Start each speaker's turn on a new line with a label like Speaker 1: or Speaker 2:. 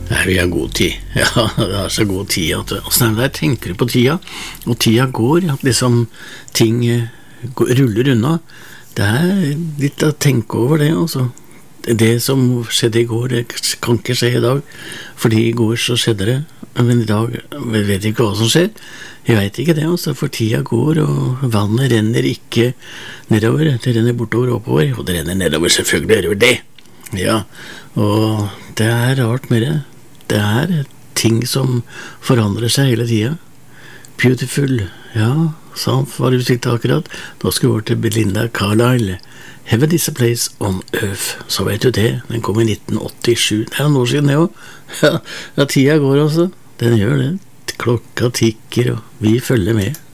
Speaker 1: Nei, vi har god tid. Ja, det er så god tid at sånn der tenker du på tida, og tida går, at liksom ting ruller unna. Det er litt å tenke over det, altså. Det som skjedde i går, det kan ikke skje i dag, fordi i går så skjedde det, men i dag vet jeg ikke hva som skjer. Jeg vet ikke det, altså, for tida går, og vannet renner ikke nedover, det renner bortover og oppover, og det renner nedover, selvfølgelig gjør det. Ja, og det er rart med det. Det er ting som forandrer seg hele tida. Beautiful, ja, sant, var det du siktet akkurat. Nå skal vi over til Belinda Carlisle. Heaven is a place on earth. Så vet du det, den kom i 1987. Det er noen år siden det også. Ja, tida går også. Den gjør det. Klokka tikker, og vi følger med.